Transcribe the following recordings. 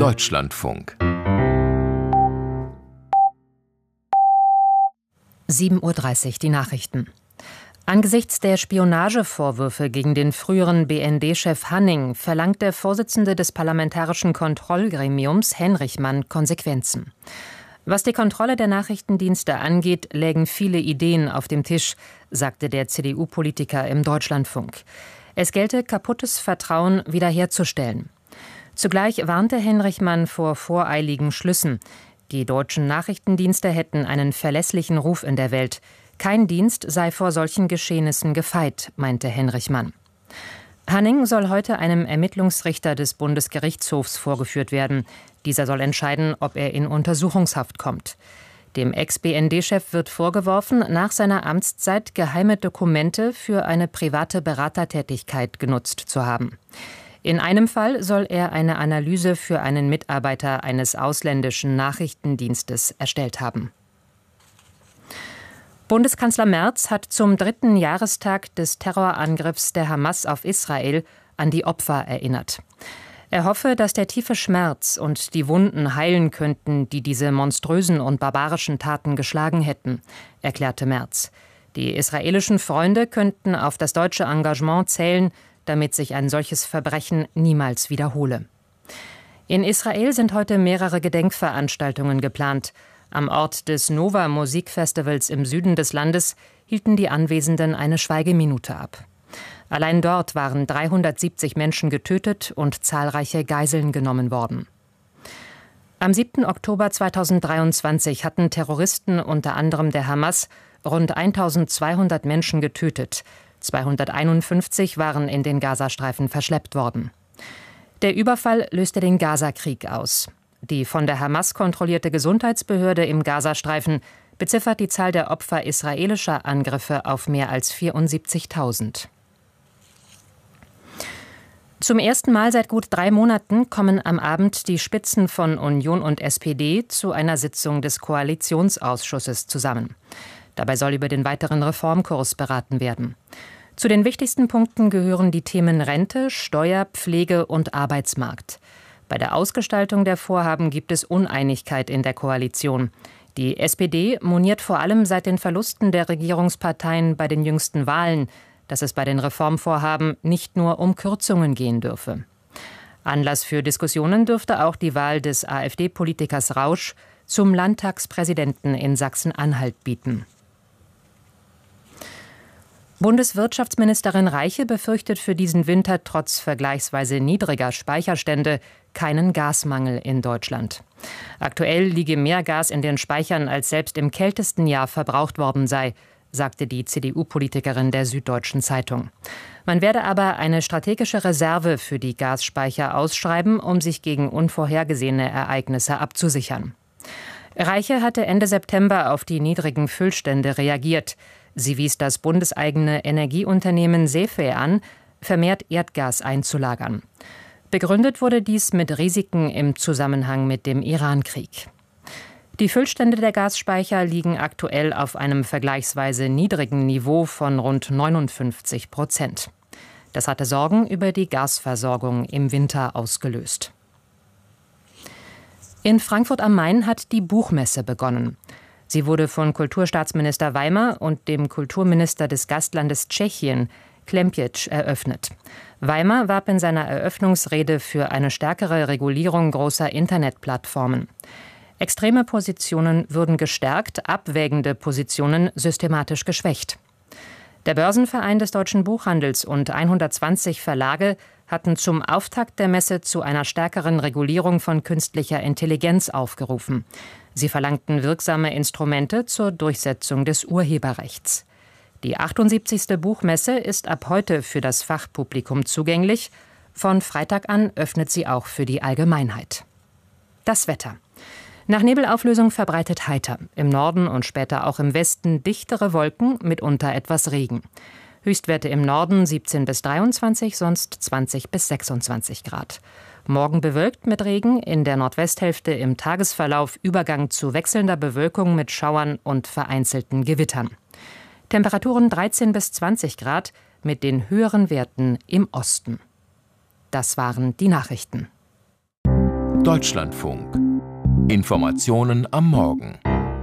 Deutschlandfunk 7:30 Uhr, die Nachrichten. Angesichts der Spionagevorwürfe gegen den früheren BND-Chef Hanning verlangt der Vorsitzende des Parlamentarischen Kontrollgremiums, Henrichmann, Konsequenzen. Was die Kontrolle der Nachrichtendienste angeht, lägen viele Ideen auf dem Tisch, sagte der CDU-Politiker im Deutschlandfunk. Es gelte, kaputtes Vertrauen wiederherzustellen. Zugleich warnte Henrichmann vor voreiligen Schlüssen. Die deutschen Nachrichtendienste hätten einen verlässlichen Ruf in der Welt. Kein Dienst sei vor solchen Geschehnissen gefeit, meinte Henrichmann. Hanning soll heute einem Ermittlungsrichter des Bundesgerichtshofs vorgeführt werden. Dieser soll entscheiden, ob er in Untersuchungshaft kommt. Dem Ex-BND-Chef wird vorgeworfen, nach seiner Amtszeit geheime Dokumente für eine private Beratertätigkeit genutzt zu haben. In einem Fall soll er eine Analyse für einen Mitarbeiter eines ausländischen Nachrichtendienstes erstellt haben. Bundeskanzler Merz hat zum 3. Jahrestag des Terrorangriffs der Hamas auf Israel an die Opfer erinnert. Er hoffe, dass der tiefe Schmerz und die Wunden heilen könnten, die diese monströsen und barbarischen Taten geschlagen hätten, erklärte Merz. Die israelischen Freunde könnten auf das deutsche Engagement zählen, damit sich ein solches Verbrechen niemals wiederhole. In Israel sind heute mehrere Gedenkveranstaltungen geplant. Am Ort des Nova-Musikfestivals im Süden des Landes hielten die Anwesenden eine Schweigeminute ab. Allein dort waren 370 Menschen getötet und zahlreiche Geiseln genommen worden. Am 7. Oktober 2023 hatten Terroristen, unter anderem der Hamas, rund 1200 Menschen getötet. 251 waren in den Gazastreifen verschleppt worden. Der Überfall löste den Gazakrieg aus. Die von der Hamas kontrollierte Gesundheitsbehörde im Gazastreifen beziffert die Zahl der Opfer israelischer Angriffe auf mehr als 74.000. Zum ersten Mal seit gut 3 Monaten kommen am Abend die Spitzen von Union und SPD zu einer Sitzung des Koalitionsausschusses zusammen. Dabei soll über den weiteren Reformkurs beraten werden. Zu den wichtigsten Punkten gehören die Themen Rente, Steuer, Pflege und Arbeitsmarkt. Bei der Ausgestaltung der Vorhaben gibt es Uneinigkeit in der Koalition. Die SPD moniert vor allem seit den Verlusten der Regierungsparteien bei den jüngsten Wahlen, dass es bei den Reformvorhaben nicht nur um Kürzungen gehen dürfe. Anlass für Diskussionen dürfte auch die Wahl des AfD-Politikers Rausch zum Landtagspräsidenten in Sachsen-Anhalt bieten. Bundeswirtschaftsministerin Reiche befürchtet für diesen Winter trotz vergleichsweise niedriger Speicherstände keinen Gasmangel in Deutschland. Aktuell liege mehr Gas in den Speichern, als selbst im kältesten Jahr verbraucht worden sei, sagte die CDU-Politikerin der Süddeutschen Zeitung. Man werde aber eine strategische Reserve für die Gasspeicher ausschreiben, um sich gegen unvorhergesehene Ereignisse abzusichern. Reiche hatte Ende September auf die niedrigen Füllstände reagiert. Sie wies das bundeseigene Energieunternehmen SEFE an, vermehrt Erdgas einzulagern. Begründet wurde dies mit Risiken im Zusammenhang mit dem Iran-Krieg. Die Füllstände der Gasspeicher liegen aktuell auf einem vergleichsweise niedrigen Niveau von rund 59%. Das hatte Sorgen über die Gasversorgung im Winter ausgelöst. In Frankfurt am Main hat die Buchmesse begonnen. Sie wurde von Kulturstaatsminister Weimer und dem Kulturminister des Gastlandes Tschechien, Klempic, eröffnet. Weimer warb in seiner Eröffnungsrede für eine stärkere Regulierung großer Internetplattformen. Extreme Positionen würden gestärkt, abwägende Positionen systematisch geschwächt. Der Börsenverein des deutschen Buchhandels und 120 Verlage hatten zum Auftakt der Messe zu einer stärkeren Regulierung von künstlicher Intelligenz aufgerufen. Sie verlangten wirksame Instrumente zur Durchsetzung des Urheberrechts. Die 78. Buchmesse ist ab heute für das Fachpublikum zugänglich. Von Freitag an öffnet sie auch für die Allgemeinheit. Das Wetter. Nach Nebelauflösung verbreitet heiter. Im Norden und später auch im Westen dichtere Wolken, mitunter etwas Regen. Höchstwerte im Norden 17 bis 23, sonst 20 bis 26 Grad. Morgen bewölkt mit Regen, in der Nordwesthälfte im Tagesverlauf Übergang zu wechselnder Bewölkung mit Schauern und vereinzelten Gewittern. Temperaturen 13 bis 20 Grad mit den höheren Werten im Osten. Das waren die Nachrichten. Deutschlandfunk. Informationen am Morgen.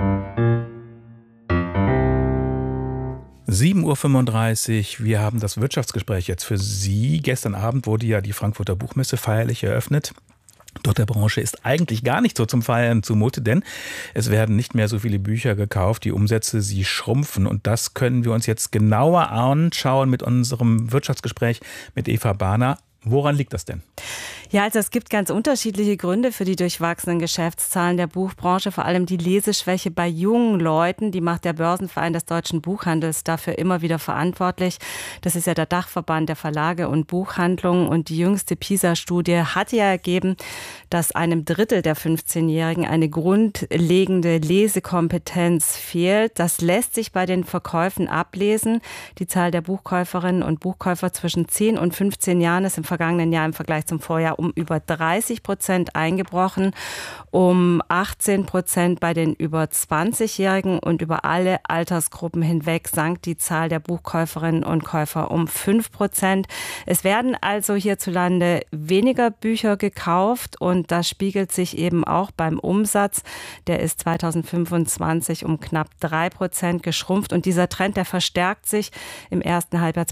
7:35 Uhr, wir haben das Wirtschaftsgespräch jetzt für Sie. Gestern Abend wurde ja die Frankfurter Buchmesse feierlich eröffnet. Dort der Branche ist eigentlich gar nicht so zum Feiern zumute, denn es werden nicht mehr so viele Bücher gekauft, die Umsätze, sie schrumpfen. Und das können wir uns jetzt genauer anschauen mit unserem Wirtschaftsgespräch mit Eva Bahner. Woran liegt das denn? Ja, also es gibt ganz unterschiedliche Gründe für die durchwachsenen Geschäftszahlen der Buchbranche. Vor allem die Leseschwäche bei jungen Leuten, die macht der Börsenverein des deutschen Buchhandels dafür immer wieder verantwortlich. Das ist ja der Dachverband der Verlage und Buchhandlungen. Und die jüngste PISA-Studie hat ja ergeben, dass einem Drittel der 15-Jährigen eine grundlegende Lesekompetenz fehlt. Das lässt sich bei den Verkäufen ablesen. Die Zahl der Buchkäuferinnen und Buchkäufer zwischen 10 und 15 Jahren ist im vergangenen Jahr im Vergleich zum Vorjahr um über 30% eingebrochen, um 18% bei den über 20-Jährigen und über alle Altersgruppen hinweg sank die Zahl der Buchkäuferinnen und Käufer um 5%. Es werden also hierzulande weniger Bücher gekauft und das spiegelt sich eben auch beim Umsatz. Der ist 2025 um knapp 3% geschrumpft und dieser Trend, der verstärkt sich. Im ersten Halbjahr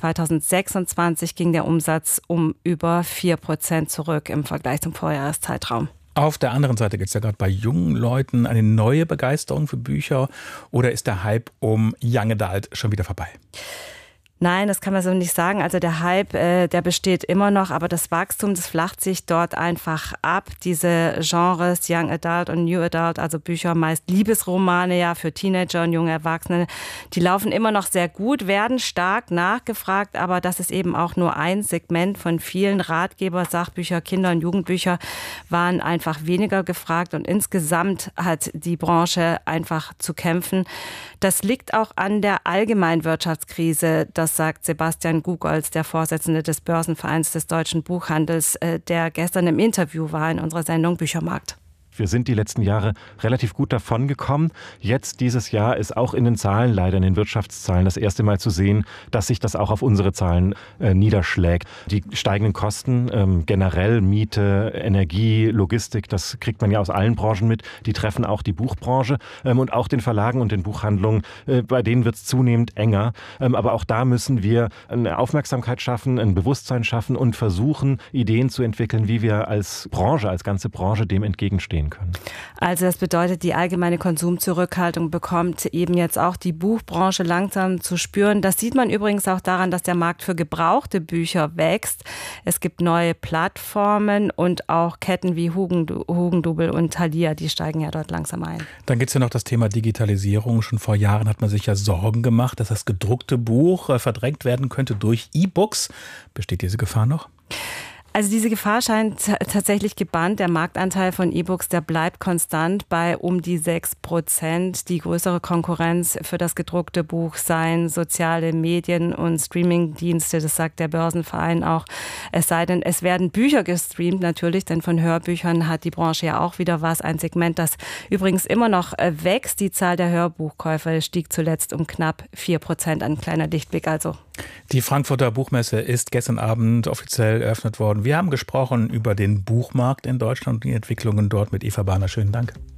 2026 ging der Umsatz um über 4% zurück im Vergleich zum Vorjahreszeitraum. Auf der anderen Seite gibt es ja gerade bei jungen Leuten eine neue Begeisterung für Bücher, oder ist der Hype um Young Adult schon wieder vorbei? Nein, das kann man so nicht sagen. Also der Hype, der besteht immer noch, aber das Wachstum, das flacht sich dort einfach ab. Diese Genres, Young Adult und New Adult, also Bücher, meist Liebesromane, ja, für Teenager und junge Erwachsene, die laufen immer noch sehr gut, werden stark nachgefragt, aber das ist eben auch nur ein Segment von vielen. Ratgeber, Sachbücher, Kinder- und Jugendbücher waren einfach weniger gefragt und insgesamt hat die Branche einfach zu kämpfen. Das liegt auch an der allgemeinen Wirtschaftskrise. Das sagt Sebastian Gugolz, der Vorsitzende des Börsenvereins des deutschen Buchhandels, der gestern im Interview war in unserer Sendung Büchermarkt. Wir sind die letzten Jahre relativ gut davongekommen. Jetzt, dieses Jahr, ist auch in den Zahlen, leider in den Wirtschaftszahlen, das erste Mal zu sehen, dass sich das auch auf unsere Zahlen niederschlägt. Die steigenden Kosten, generell Miete, Energie, Logistik, das kriegt man ja aus allen Branchen mit. Die treffen auch die Buchbranche und auch den Verlagen und den Buchhandlungen. Bei denen wird es zunehmend enger. Aber auch da müssen wir eine Aufmerksamkeit schaffen, ein Bewusstsein schaffen und versuchen, Ideen zu entwickeln, wie wir als Branche, als ganze Branche dem entgegenstehen können. Also das bedeutet, die allgemeine Konsumzurückhaltung bekommt eben jetzt auch die Buchbranche langsam zu spüren. Das sieht man übrigens auch daran, dass der Markt für gebrauchte Bücher wächst. Es gibt neue Plattformen und auch Ketten wie Hugendubel und Thalia, die steigen ja dort langsam ein. Dann gibt es ja noch das Thema Digitalisierung. Schon vor Jahren hat man sich ja Sorgen gemacht, dass das gedruckte Buch verdrängt werden könnte durch E-Books. Besteht diese Gefahr noch? Also diese Gefahr scheint tatsächlich gebannt. Der Marktanteil von E-Books, der bleibt konstant bei um die 6%. Die größere Konkurrenz für das gedruckte Buch seien soziale Medien und Streamingdienste. Das sagt der Börsenverein auch. Es sei denn, es werden Bücher gestreamt natürlich, denn von Hörbüchern hat die Branche ja auch wieder was. Ein Segment, das übrigens immer noch wächst. Die Zahl der Hörbuchkäufer stieg zuletzt um knapp 4%. Ein kleiner Lichtblick also. Die Frankfurter Buchmesse ist gestern Abend offiziell eröffnet worden. Wir haben gesprochen über den Buchmarkt in Deutschland und die Entwicklungen dort mit Eva Bahner. Schönen Dank.